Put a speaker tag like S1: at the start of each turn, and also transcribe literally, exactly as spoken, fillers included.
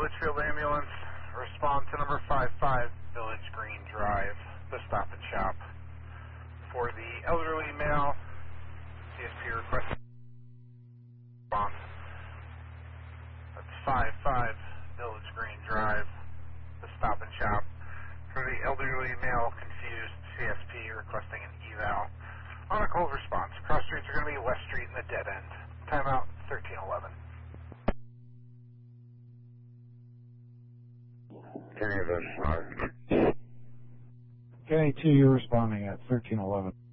S1: Litchfield Ambulance, respond to number five five Village Green Drive, the Stop and Shop. For the elderly male, C S P request response. That's five five Village Green Drive, the Stop and Shop. For the elderly male confused, C S P requesting an eval. On a cold response, cross streets are going to be West Street and the dead end. Timeout thirteen eleven.
S2: Kenny, this, uh,
S3: Kenny two, you're responding at thirteen eleven.